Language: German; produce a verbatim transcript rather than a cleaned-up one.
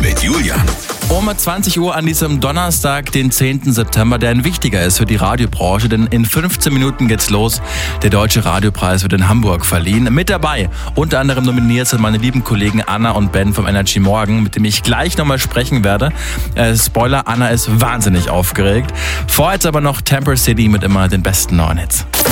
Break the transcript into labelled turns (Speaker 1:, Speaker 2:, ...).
Speaker 1: mit Julian.
Speaker 2: Um zwanzig Uhr an diesem Donnerstag, den zehnten September, der ein wichtiger ist für die Radiobranche, denn in fünfzehn Minuten geht's los. Der Deutsche Radiopreis wird in Hamburg verliehen. Mit dabei, unter anderem nominiert sind meine lieben Kollegen Anna und Ben vom Energy Morgen, mit dem ich gleich nochmal sprechen werde. Äh, Spoiler, Anna ist wahnsinnig aufgeregt. Vorher jetzt aber noch Temper City mit immer den besten neuen Hits.